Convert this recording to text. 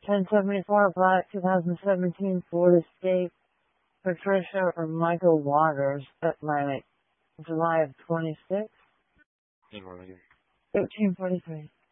1074 Black, 2017 Ford Escape, Patricia or Michael Waters, Atlantic, July of 26, 1343.